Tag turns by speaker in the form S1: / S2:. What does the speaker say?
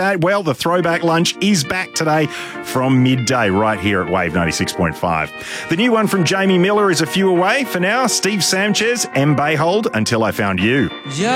S1: Okay, well, the throwback lunch is back today from midday right here at Wave 96.5. The new one from Jamie Miller is a few away. For now, Steve Sanchez, M. Bayhold, Until I Found You.